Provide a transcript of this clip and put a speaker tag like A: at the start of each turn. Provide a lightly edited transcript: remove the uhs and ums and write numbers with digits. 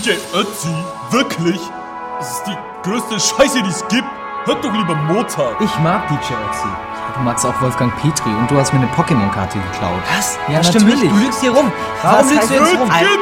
A: DJ Ötzi, wirklich? Das ist die größte Scheiße, die es gibt. Hört doch lieber Mozart.
B: Ich mag DJ Ötzi.
C: Du magst auch Wolfgang Petri und du hast mir eine Pokémon-Karte geklaut.
B: Was?
C: Ja,
B: das stimmt
C: natürlich.
B: nicht. Du lügst hier rum.
C: Warum lügst du jetzt rum?
A: Geht